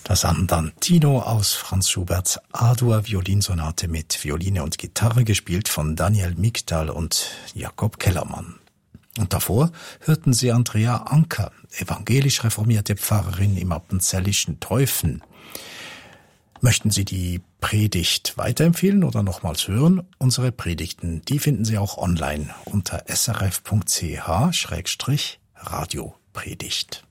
Das Andantino aus Franz Schuberts A-Dur-Violinsonate mit Violine und Gitarre, gespielt von Daniel Migdal und Jakob Kellermann. Und davor hörten Sie Andrea Anker, evangelisch reformierte Pfarrerin im appenzellischen Teufen. Möchten Sie die Predigt weiterempfehlen oder nochmals hören? Unsere Predigten, die finden Sie auch online unter srf.ch/radiopredigt.